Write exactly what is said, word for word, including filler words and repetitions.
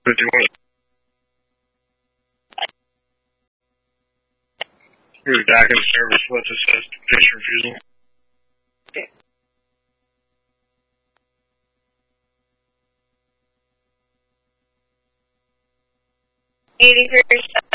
want? You're back in service. What's it says? Fish refusal. eighty-three